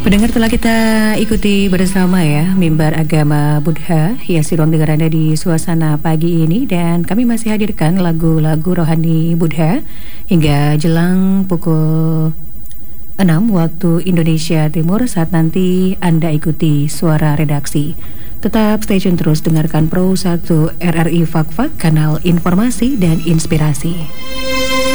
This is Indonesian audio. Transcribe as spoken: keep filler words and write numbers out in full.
Pendengar, telah kita ikuti bersama ya mimbar agama Buddha hiasi ruang dengar Anda di suasana pagi ini, dan kami masih hadirkan lagu-lagu rohani Buddha hingga jelang pukul enam waktu Indonesia Timur saat nanti Anda ikuti suara redaksi. Tetap stay tune terus, dengarkan Pro satu R R I Fak Fak, kanal informasi dan inspirasi.